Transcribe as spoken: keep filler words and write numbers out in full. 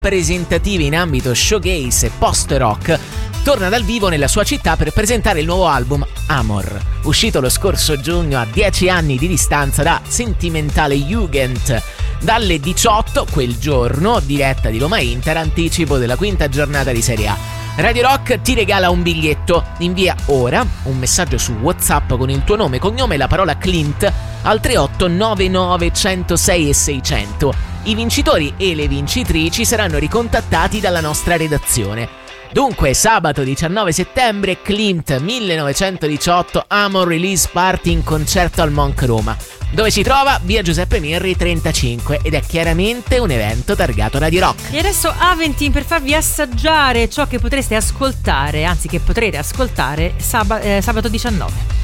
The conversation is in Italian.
rappresentative in ambito showcase e post-rock, torna dal vivo nella sua città per presentare il nuovo album Amor, uscito lo scorso giugno a dieci anni di distanza da Sentimentale Jugend. Dalle diciotto quel giorno, diretta di Roma Inter, anticipo della quinta giornata di Serie A. Radio Rock ti regala un biglietto. Invia ora un messaggio su WhatsApp con il tuo nome, cognome e la parola Clint al tre otto nove nove uno zero sei e seicento. I vincitori e le vincitrici saranno ricontattati dalla nostra redazione. Dunque, sabato diciannove settembre, Clint millenovecentodiciotto, Amor Release Party in concerto al Monk Roma, dove si trova via Giuseppe Mirri trentacinque, ed è chiaramente un evento targato Radio Rock. E adesso Aventin per farvi assaggiare ciò che potreste ascoltare, anzi che potrete ascoltare sab- eh, sabato diciannove.